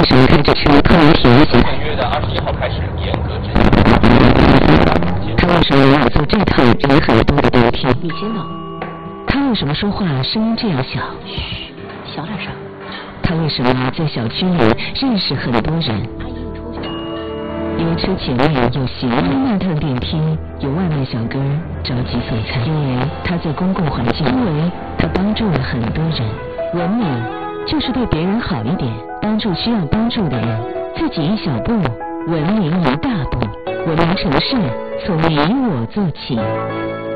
为什么开着车突然停了下来？ 本月的21号开始严格执行。 他为什么要坐这趟人很多的电梯？ 你先等。 他为什么说话声音这样小？ 嘘，小点声。 他为什么在小区里认识很多人？ 阿姨，你出去。 因为车前面有行人，那趟电梯有外卖小哥着急送餐，因为他在公共环境，因为他帮助了很多人。文明就是对别人好一点，帮助需要帮助的人，自己一小步，文明一大步。文明城市从你我做起。